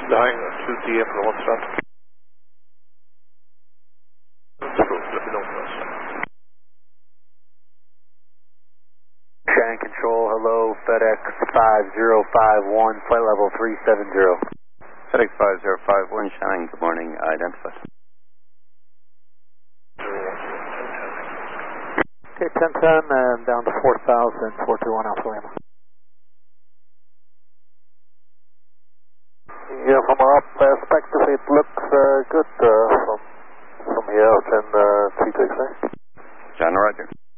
Line 2TM Rådstrand. Shannon Control, hello, FedEx 5051, flight level 370. FedEx 5051, Shannon, good morning, identify. Okay, 1010 and down to 4000, 421 Alpha Lima. Yeah, from our perspective it looks good from here out in 326. John, Roger.